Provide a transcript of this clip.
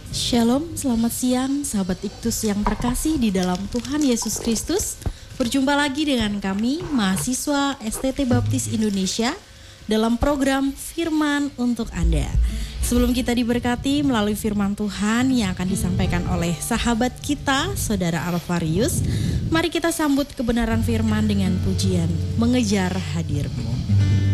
Shalom, selamat siang sahabat Iktus yang terkasih di dalam Tuhan Yesus Kristus. Berjumpa lagi dengan kami, mahasiswa STT Baptis Indonesia dalam program Firman untuk Anda. Sebelum kita diberkati melalui firman Tuhan yang akan disampaikan oleh sahabat kita, Saudara Alvarius, mari kita sambut kebenaran firman dengan pujian Mengejar Hadir-Mu.